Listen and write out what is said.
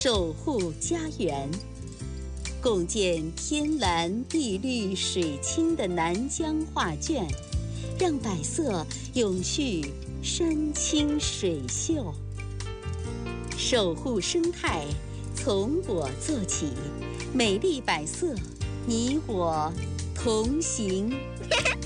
守护家园，共建天蓝地绿水清的南疆画卷，让百色永续山清水秀。守护生态，从我做起，美丽百色，你我同行。